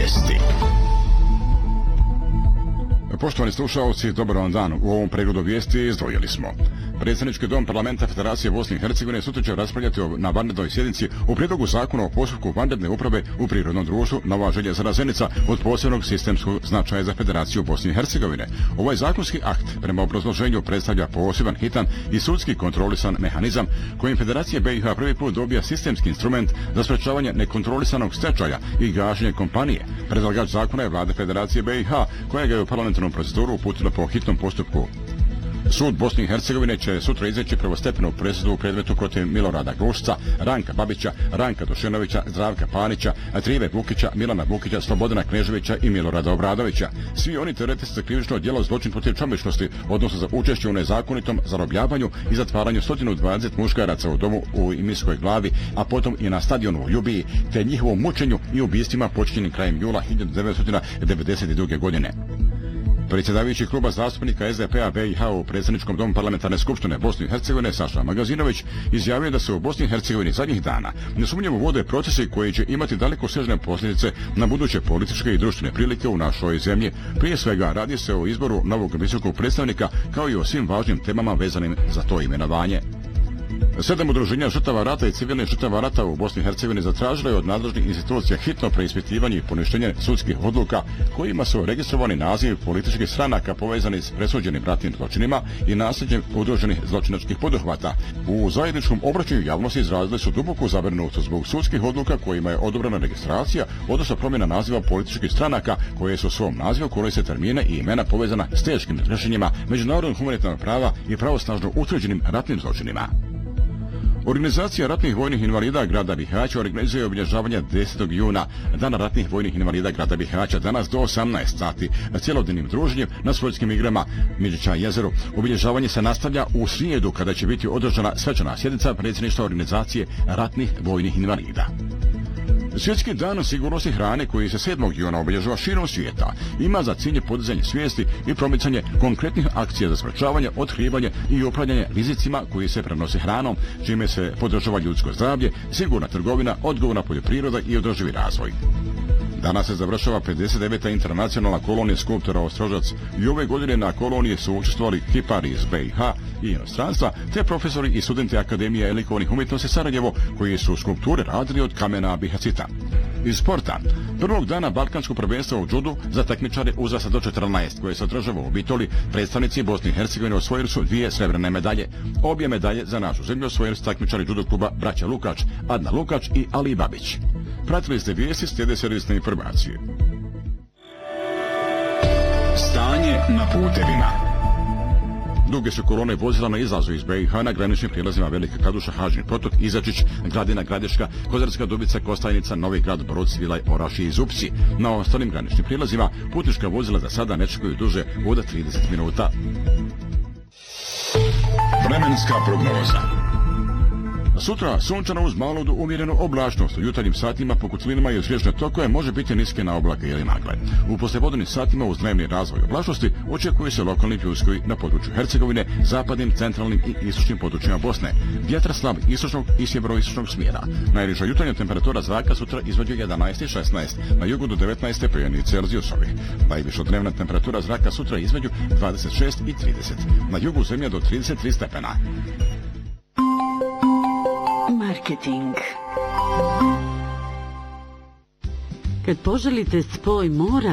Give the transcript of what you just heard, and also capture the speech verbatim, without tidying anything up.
vijesti. Poštovani slušalci, dobar vam dan. U ovom pregledu vijesti izdvojili smo. Predsjednički dom Parlamenta Federacije Bosne i Hercegovine sutra će raspravljati na vanrednoj sjednici o prijedlogu zakona o postupku vanredne uprave u prirodnom društvu Nova Željezara Zenica od posebnog sistemskog značaja za Federaciju Bosne i Hercegovine. Ovaj zakonski akt prema obrazloženju predstavlja poseban, hitan i sudski kontrolisan mehanizam kojim Federacija B i H prvi put dobija sistemski instrument za sprečavanje nekontrolisanog stečaja i gašenje kompanije. Predlagač zakona je vlada Federacije B i H koja ga je u parlamentarnu proceduru uputila po hitnom postupku. Sud Bosne i Hercegovine će sutra izreći prvostepenu presudu u predmetu protiv Milorada Glušca, Ranka Babića, Ranka Dušenovića, Zdravka Panića, Trive Vukića, Milana Vukića, Slobodana Kneževića i Milorada Obradovića. Svi oni teretisti za krivično djelo zločin protiv čovječnosti, odnosno za učešće u nezakonitom zarobljavanju i zatvaranju sto dvadeset muškaraca u domu u Imiskoj Glavi, a potom i na stadionu u Ljubiji, te njihovom mučenju i ubistvima počinjenim krajem jula hiljadu devetsto devedeset druge. godine. Predsjedavajući kluba zastupnika S D P-a B i H u predsjedničkom domu parlamentarne skupštine Bosne i Hercegovine Saša Magazinović izjavio da se u Bosni i Hercegovini zadnjih dana nesumnjivo vode procesi koji će imati dalekosežne posljedice na buduće političke i društvene prilike u našoj zemlji. Prije svega radi se o izboru novog visokog predstavnika kao i o svim važnim temama vezanim za to imenovanje. Sedam udruženja žrtava rata i civilnih žrtava rata u Bosni i Hercegovini zatražilo je od nadležnih institucija hitno preispitivanje i poništenje sudskih odluka kojima su registrovani nazivi političkih stranaka povezani s presuđenim ratnim zločinima i nasljeđem udruženih zločinačkih poduhvata. U zajedničkom obraćanju javnosti izrazili su duboku zabrinutost zbog sudskih odluka kojima je odobrena registracija, odnosno promjena naziva političkih stranaka koje su u svom nazivu koriste termine i imena povezana s teškim kršenjima međunarodnog humanitarnog prava i pravosnažno utvrđenim ratnim zločinima. Organizacija ratnih vojnih invalida grada Bihaća organizuje obilježavanje desetog juna, Dana ratnih vojnih invalida grada Bihaća, danas do osamnaest sati, cjelodnevnim druženjem na sportskim igrama Midžića jezeru. Obilježavanje se nastavlja u srijedu kada će biti održana svečana sjednica predsjedništva organizacije ratnih vojnih invalida. Svjetski dan sigurnosti hrane koji se sedmog juna obilježava širom svijeta ima za cilj podizanje svijesti i promicanje konkretnih akcija za sprečavanje, otkrivanje i upravljanje rizicima koji se prenose hranom, čime se podržava ljudsko zdravlje, sigurna trgovina, odgovorna poljoprivreda i održivi razvoj. Danas se završava pedeset deveta internacionalna kolonija skulptora Ostrožac i ove godine na koloniji su učestvovali kipari iz B i H i inostranstva, te profesori i studenti Akademije likovnih umjetnosti Sarajevo koji su skulpture radili od kamena bihacita. Iz sporta, prvog dana Balkanskog prvenstva u džudu za takmičare uzrasta do četrnaest koje se održava u Bitoli, predstavnici Bosne i Hercegovine osvojili su dvije srebrne medalje. Obje medalje za našu zemlju osvojili su takmičari džudo kluba Braća Lukač, Adna Lukač i Ali Babić. Pratili ste vijesti, slijede servisne informacije. Stanje na putevima. Duge su kolone vozila na izlazu iz B i H na graničnim prijelazima Velika Kladuša, Hažni potok, Izačić, Gradina, Gradiška, Kozarska Dubica, Kostajnica, Novi Grad, Borod, Svilaj, Oraši i Zupci. Na ostalim graničnim prijelazima putnička vozila za sada ne čekaju duže od trideset minuta. Vremenska prognoza. Sutra sunčano uz malu do umjerenu oblačnost. U jutarnjim satima po kotlinama i uz riječne tokove može biti niske na oblake ili magle. U poslijepodnevnim satima uz dnevni razvoj oblačnosti očekuje se lokalni pljuskovi na području Hercegovine, zapadnim, centralnim i istočnim područjima Bosne. Vjetar slab istočnog i sjeveroistočnog smjera. Najniža jutarnja temperatura zraka sutra između jedanaest i šesnaest, na jugu do devetnaest stepeni Celzijusovih. Najviša dnevna temperatura zraka sutra između dvadeset šest i trideset, na jugu zemlje do trideset tri stepena. Marketing. Kad poželite spoj mora